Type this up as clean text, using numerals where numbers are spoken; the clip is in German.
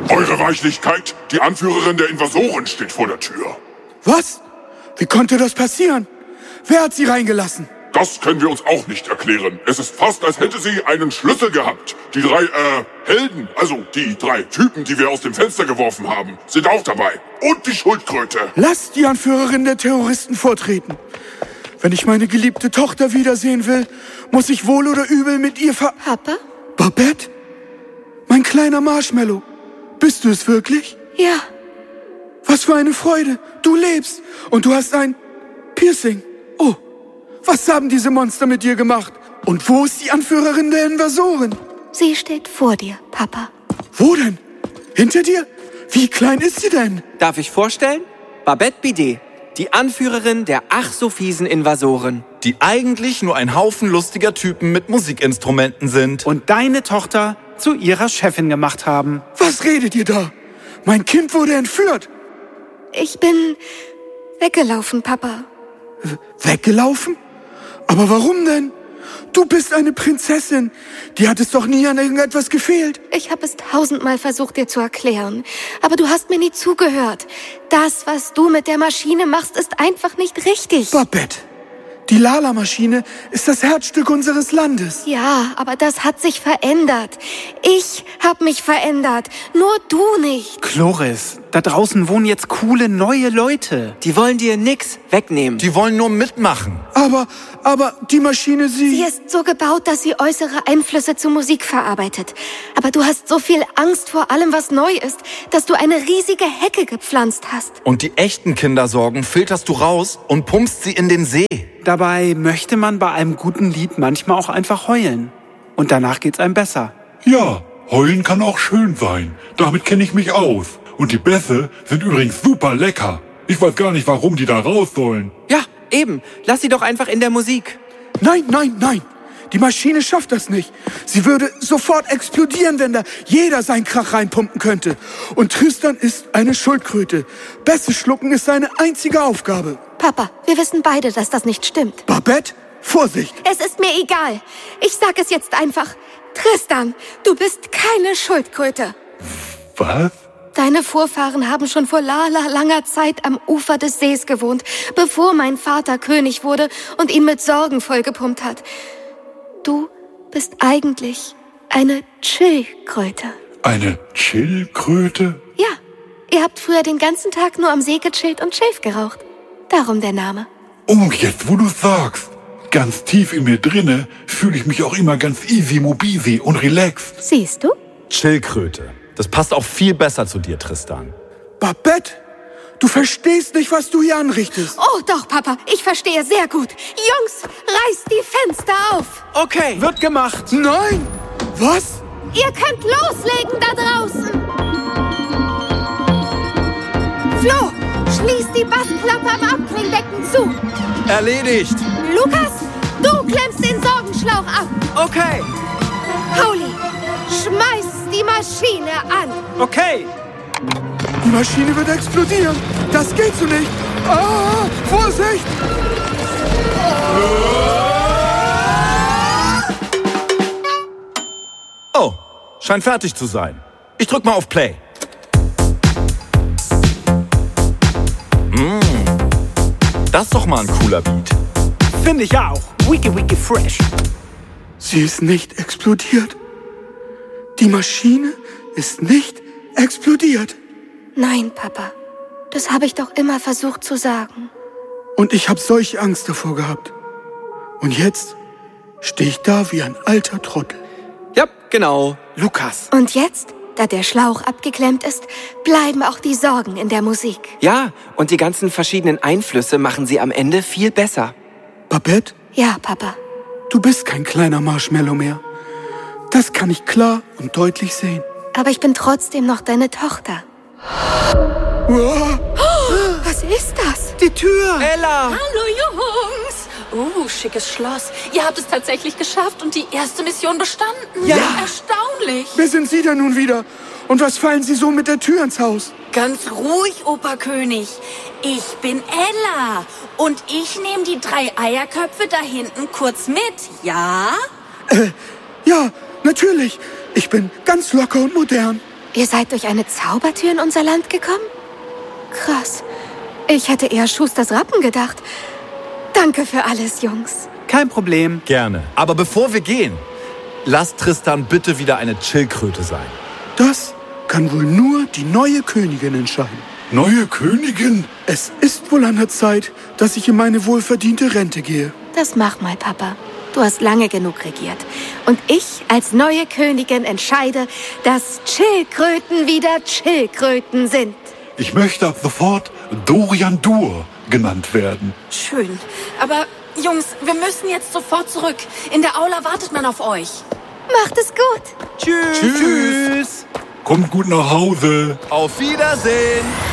Eure Weichlichkeit, die Anführerin der Invasoren steht vor der Tür. Was? Wie konnte das passieren? Wer hat sie reingelassen? Das können wir uns auch nicht erklären. Es ist fast, als hätte sie einen Schlüssel gehabt. Die 3, Helden, also die 3 Typen, die wir aus dem Fenster geworfen haben, sind auch dabei. Und die Schildkröte. Lasst die Anführerin der Terroristen vortreten. Wenn ich meine geliebte Tochter wiedersehen will, muss ich wohl oder übel mit ihr Papa? Babette? Mein kleiner Marshmallow. Bist du es wirklich? Ja. Was für eine Freude. Du lebst und du hast ein Piercing. Oh, was haben diese Monster mit dir gemacht? Und wo ist die Anführerin der Invasoren? Sie steht vor dir, Papa. Wo denn? Hinter dir? Wie klein ist sie denn? Darf ich vorstellen? Babette Bidet, die Anführerin der ach so fiesen Invasoren. Die eigentlich nur ein Haufen lustiger Typen mit Musikinstrumenten sind. Und deine Tochter zu ihrer Chefin gemacht haben. Was redet ihr da? Mein Kind wurde entführt. Ich bin weggelaufen, Papa. Weggelaufen? Aber warum denn? Du bist eine Prinzessin. Dir hat es doch nie an irgendetwas gefehlt. Ich habe es 1000-mal versucht, dir zu erklären. Aber du hast mir nie zugehört. Das, was du mit der Maschine machst, ist einfach nicht richtig. Babette, die Lala-Maschine ist das Herzstück unseres Landes. Ja, aber das hat sich verändert. Ich habe mich verändert. Nur du nicht. Chloris, da draußen wohnen jetzt coole neue Leute. Die wollen dir nix wegnehmen. Die wollen nur mitmachen. Aber die Maschine, Sie ist so gebaut, dass sie äußere Einflüsse zu Musik verarbeitet. Aber du hast so viel Angst vor allem, was neu ist, dass du eine riesige Hecke gepflanzt hast. Und die echten Kindersorgen filterst du raus und pumpst sie in den See. Dabei möchte man bei einem guten Lied manchmal auch einfach heulen. Und danach geht's einem besser. Ja, heulen kann auch schön sein. Damit kenne ich mich aus. Und die Bässe sind übrigens super lecker. Ich weiß gar nicht, warum die da raus sollen. Ja, eben. Lass sie doch einfach in der Musik. Nein. Die Maschine schafft das nicht. Sie würde sofort explodieren, wenn da jeder seinen Krach reinpumpen könnte. Und Tristan ist eine Schildkröte. Bässe schlucken ist seine einzige Aufgabe. Papa, wir wissen beide, dass das nicht stimmt. Babette, Vorsicht! Es ist mir egal. Ich sag es jetzt einfach. Tristan, du bist keine Schildkröte. Was? Deine Vorfahren haben schon vor langer Zeit am Ufer des Sees gewohnt, bevor mein Vater König wurde und ihn mit Sorgen vollgepumpt hat. Du bist eigentlich eine Chillkröte. Eine Chillkröte? Ja, ihr habt früher den ganzen Tag nur am See gechillt und Schilf geraucht. Darum der Name. Oh, jetzt wo du sagst. Ganz tief in mir drinne fühle ich mich auch immer ganz easy, mobisi und relaxed. Siehst du? Chillkröte. Das passt auch viel besser zu dir, Tristan. Babette, du verstehst nicht, was du hier anrichtest. Oh doch, Papa, ich verstehe sehr gut. Jungs, reißt die Fenster auf. Okay. Wird gemacht. Nein! Was? Ihr könnt loslegen da draußen. Flo, schließ die Bassklappe am Abklingbecken zu. Erledigt. Lukas, du klemmst den Sorgenschlauch ab. Okay. Pauli, schmeiß die Maschine an. Okay. Die Maschine wird explodieren. Das geht so nicht. Ah, Vorsicht! Oh, scheint fertig zu sein. Ich drück mal auf Play. Das ist doch mal ein cooler Beat. Finde ich auch. Wiki fresh. Sie ist nicht explodiert. Die Maschine ist nicht explodiert. Nein, Papa. Das habe ich doch immer versucht zu sagen. Und ich habe solche Angst davor gehabt. Und jetzt stehe ich da wie ein alter Trottel. Ja, genau. Lukas. Und jetzt, da der Schlauch abgeklemmt ist, bleiben auch die Sorgen in der Musik. Ja, und die ganzen verschiedenen Einflüsse machen sie am Ende viel besser. Babette, Ja, Papa. du bist kein kleiner Marshmallow mehr. Das kann ich klar und deutlich sehen. Aber ich bin trotzdem noch deine Tochter. Uah, Was ist das? die Tür! Ella! Hallo Jungs! Schickes Schloss. Ihr habt es tatsächlich geschafft und die erste Mission bestanden. Ja. Erstaunlich. Wer sind Sie denn nun wieder? Und was fallen Sie so mit der Tür ins Haus? Ganz ruhig, Operkönig. Ich bin Ella und ich nehme die 3 Eierköpfe da hinten kurz mit, ja? Ja, natürlich. Ich bin ganz locker und modern. Ihr seid durch eine Zaubertür in unser Land gekommen? Krass. Ich hätte eher Schusters Rappen gedacht. Danke für alles, Jungs. Kein Problem. Gerne. Aber bevor wir gehen, lasst Tristan bitte wieder eine Schildkröte sein. Das kann wohl nur die neue Königin entscheiden. Neue Königin? Es ist wohl an der Zeit, dass ich in meine wohlverdiente Rente gehe. Das mach mal, Papa. Du hast lange genug regiert. Und ich als neue Königin entscheide, dass Schildkröten wieder Schildkröten sind. Ich möchte ab sofort Dorian Dur genannt werden. Schön. Aber, Jungs, wir müssen jetzt sofort zurück. In der Aula wartet man auf euch. Macht es gut. Tschüss. Kommt gut nach Hause. Auf Wiedersehen!